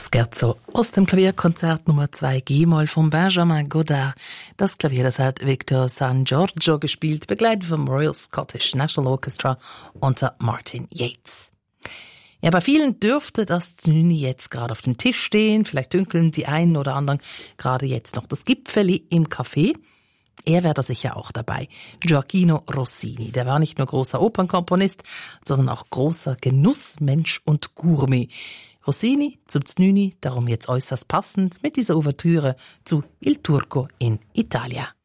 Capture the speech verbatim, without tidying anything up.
Scherzo aus dem Klavierkonzert Nummer zwei G-Moll von Benjamin Godard. Das Klavier, das hat Victor San Giorgio gespielt, begleitet vom Royal Scottish National Orchestra unter Martin Yates. Ja, bei vielen dürfte das Znüni jetzt gerade auf dem Tisch stehen. Vielleicht dünkeln die einen oder anderen gerade jetzt noch das Gipfeli im Café. Er wäre da sicher auch dabei. Gioacchino Rossini, der war nicht nur großer Opernkomponist, sondern auch großer Genussmensch und Gourmet. Rossini zum Znüni, darum jetzt äußerst passend mit dieser Ouvertüre zu Il Turco in Italia.